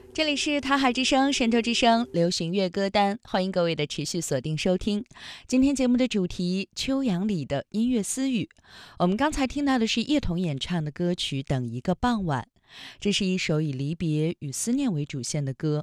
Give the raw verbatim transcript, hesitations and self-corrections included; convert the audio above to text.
这里是台海之声、神州之声流行乐歌单，欢迎各位的持续锁定收听。今天节目的主题秋阳里的音乐私语，我们刚才听到的是叶童演唱的歌曲《等一个傍晚》，这是一首以离别与思念为主线的歌。